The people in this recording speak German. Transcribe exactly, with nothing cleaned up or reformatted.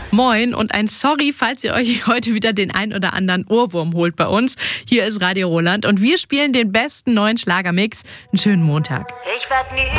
Moin und ein Sorry, falls ihr euch heute wieder den ein oder anderen Ohrwurm holt bei uns. Hier ist Radio Roland und wir spielen den besten neuen Schlagermix. Einen schönen Montag. Ich werd nie